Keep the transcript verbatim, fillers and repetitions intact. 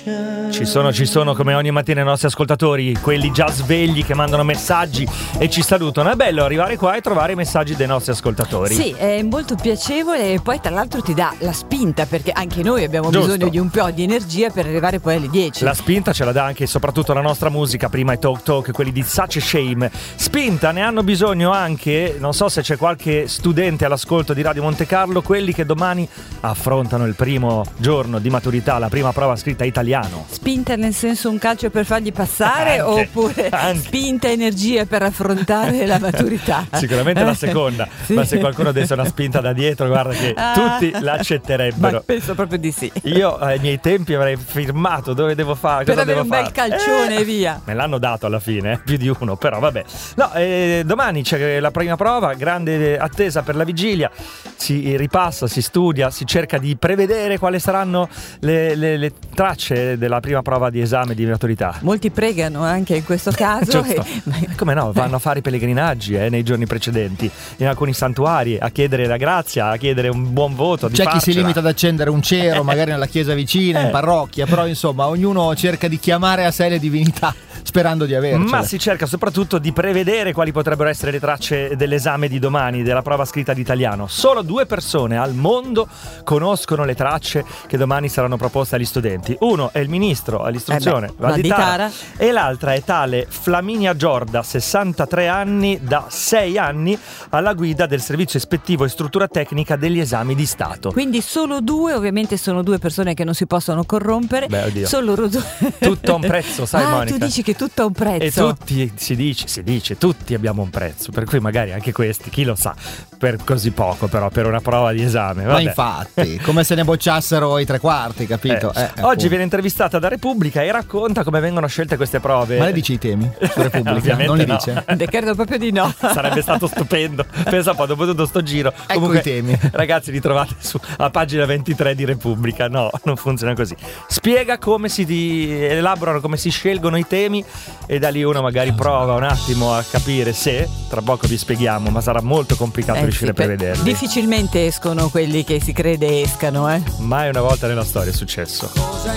Ci sono, ci sono come ogni mattina i nostri ascoltatori, quelli già svegli che mandano messaggi e ci salutano. È bello arrivare qua e trovare i messaggi dei nostri ascoltatori. Sì, è molto piacevole e poi tra l'altro ti dà la spinta, perché anche noi abbiamo Giusto. bisogno di un po' di energia per arrivare poi alle dieci. La spinta ce la dà anche e soprattutto la nostra musica, prima i Talk Talk, quelli di Such a Shame. Spinta ne hanno bisogno anche, non so se c'è qualche studente all'ascolto di Radio Monte Carlo, quelli che domani affrontano il primo giorno di maturità, la prima prova scritta italiano. Spinta nel senso un calcio per fargli passare Anche, oppure anche. spinta energia per affrontare la maturità? Sicuramente la seconda, Sì. ma se qualcuno desse una spinta da dietro, guarda che Ah. tutti l'accetterebbero. Ma penso proprio di sì. Io ai miei tempi avrei firmato dove devo fare, Per cosa avere devo un bel fare. calcione Eh, e via. Me l'hanno dato alla fine, eh, più di uno, però vabbè. No, eh, domani c'è la prima prova, grande attesa per la vigilia. Si ripassa, si studia, si cerca di prevedere quali saranno le, le, le tracce della prima prova di esame di maturità. Molti pregano anche in questo caso. Giusto. e... Come no, vanno a fare i pellegrinaggi eh, nei giorni precedenti, in alcuni santuari, a chiedere la grazia, a chiedere un buon voto. Di C'è chi si farcela. limita ad accendere un cero, magari nella chiesa vicina, in parrocchia, però insomma ognuno cerca di chiamare a sé le divinità sperando di avercela. Ma si cerca soprattutto di prevedere quali potrebbero essere le tracce dell'esame di domani, della prova scritta di italiano. Solo due persone al mondo conoscono le tracce che domani saranno proposte agli studenti. Uno è il ministro all'istruzione, Eh beh, Valditara, Valditara, e l'altra è tale Flaminia Giorda, sessantatré anni, da sei anni alla guida del servizio ispettivo e struttura tecnica degli esami di Stato. Quindi solo due, ovviamente sono due persone che non si possono corrompere. Beh, oddio. Sono loro due. Tutto a un prezzo, sai, ah, Monica? tu dici che tutto ha un prezzo. E tutti, si dice, si dice, tutti abbiamo un prezzo, per cui magari anche questi, chi lo sa, per così poco però, per una prova di esame. Ma Vabbè. infatti, come se ne bocciassero i tre quarti, capito? Eh, Eh, Oggi appunto. viene intervistata da Repubblica e racconta come vengono scelte queste prove. Ma le dici i temi su Repubblica? Ovviamente Non li no. dice? Credo proprio di no. Sarebbe stato stupendo. Pensa poi dopo tutto sto giro. Ecco Comunque, i temi. Ragazzi, li trovate su a pagina ventitré di Repubblica. No, non funziona così. Spiega come si di, elaborano, come si scelgono i temi e da lì uno magari prova un attimo a capire se, tra poco vi spieghiamo, ma sarà molto complicato Eh riuscire sì, a prevederli. Difficilmente escono quelli che si crede escano, eh. Mai una volta nella storia è successo. Cosa